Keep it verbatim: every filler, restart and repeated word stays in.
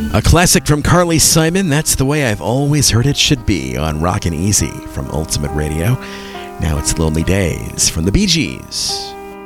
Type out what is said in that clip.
A classic from Carly Simon, That's the Way I've Always Heard It Should Be on Rockin' Easy from Ultimate Radio. Now it's Lonely Days from the Bee Gees.